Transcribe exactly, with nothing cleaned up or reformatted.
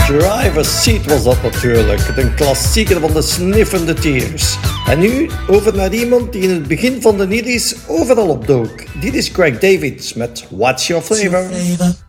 Driver's Seat was dat natuurlijk, de klassieker van de sniffende Tears. En nu over naar iemand die in het begin van de nineties overal opdook. Dit is Craig David met What's Your Flavor?